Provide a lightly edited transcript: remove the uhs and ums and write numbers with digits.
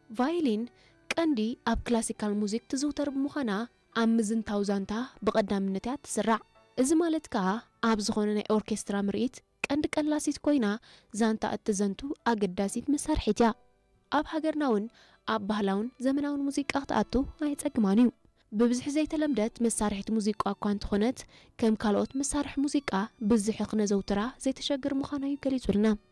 ቫዮሊን ቀንዲ ኣብ ክላሲካል ሙዚክ ትዝውተር ብምዃና ኣብ ምዝንታው ዛንታ ብቐዳምነት እያ ትስራዕ እዚ ማለት ከዓ ኣብ ዝኾነ ናይ ኦርኬስትራ ምርኢት ቀንዲ ቀላሲት ኮይና ዛንታ እትዘንቱ ኣገዳሲት መሳርሒት እያ ኣብ ሃገርና እውን ኣብ ባህላውን ዘመናውን ሙዚቃ ክትኣቱ ኣይፀግማን እዩ ብብዝሒ ዘይተለምደት መሳርሒት ሙዚቃ እኳ እንትኾነት ከም ካልኦት መሳርሒ ሙዚቃ ብዝሒ ክነዘውትራ ዘይተሸግር ምዃና እዩ ገሊጹልና